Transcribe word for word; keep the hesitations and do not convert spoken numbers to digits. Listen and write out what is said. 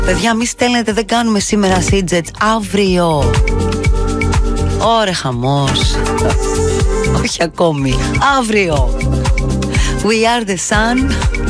Παιδιά, μη στέλνετε, δεν κάνουμε σήμερα Σίτζετς. Αύριο. Ωρε χαμός. Όχι ακόμη. Αύριο. We are the sun.